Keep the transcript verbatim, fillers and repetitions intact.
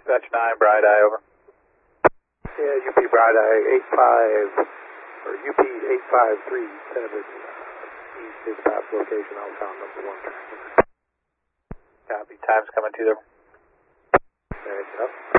Dispatch nine, Bright Eye, over. Yeah, U P Bright Eye, eight five, or U P eight five three seven, uh, East dispatch location, outbound number one. Copy, time's coming to there. There you go.